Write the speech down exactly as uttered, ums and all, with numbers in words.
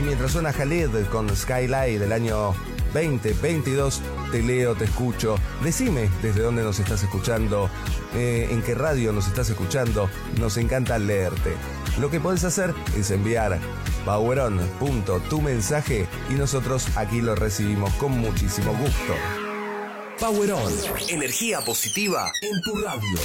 mientras suena Khalid con Skylight del año veinte veintidós, te leo, te escucho. Decime desde dónde nos estás escuchando, eh, en qué radio nos estás escuchando. Nos encanta leerte. Lo que podés hacer es enviar poweron punto tu mensaje y nosotros aquí lo recibimos con muchísimo gusto. Power On, energía positiva en tu radio.